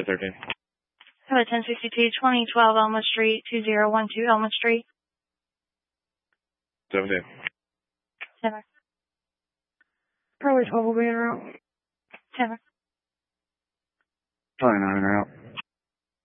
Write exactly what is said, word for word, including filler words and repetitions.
thirteen. Hello, ten sixty-two, twenty twelve Elma Street, two zero one two Elma Street. seventeen. Seven. Probably twelve will be in route. Seven. Probably nine in route.